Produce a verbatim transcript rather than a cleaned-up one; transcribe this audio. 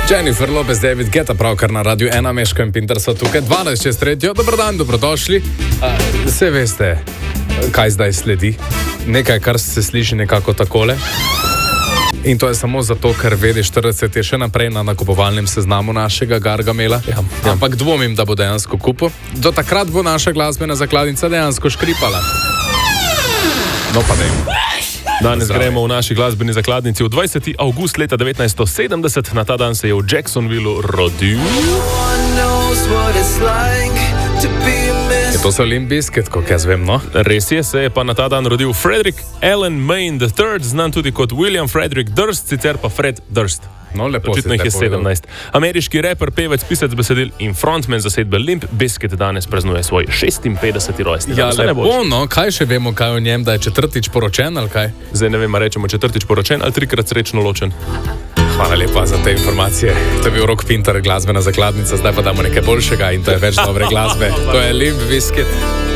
Jennifer Lopez, David Guetta, pravkar na Radiu ena, Meško in Pinter so tukaj, dvanajst čez tretjo. Dobar dan, dobrodošli. Vse veste, kaj zdaj sledi. Nekaj, kar se sliši nekako takole. In to je samo zato, ker V D štirideset je še naprej na nakupovalnem seznamu našega Gargamela. Ja, ja. Ampak dvomim, da bo dejansko kupil. Do takrat bo naša glasbena zakladnica dejansko škripala. No pa ne. Danes gremo v naši glasbeni zakladnici v dvajseti avgust leta devetnajststo sedemdeset. Na ta dan se je v Jacksonvillu rodil. Je to so Limp Bizkit, kot jaz vem, no? Res je, se je pa na ta dan rodil Frederick Allen Main the third, znan tudi kot William Frederick Durst, sicer pa Fred Durst. No, lepo si, očitno jih je sedemnajst. Ameriški reper, pevec, pisec besedil in frontman zasedbe Limp Bizkit danes praznuje svoj šestinpetdeseti rojstni dan. Ja, lepo, no, kaj še vemo, kaj o njem, da je četrtič poročen, ali kaj? Zdaj ne vem, rečemo četrtič poročen ali trikrat srečno ločen. Hvala lepa za te informacije. To je bil Rok Pinter, glasbena zakladnica, zdaj pa damo nekaj boljšega in to je več dobre glasbe. To je Limp Bizkit.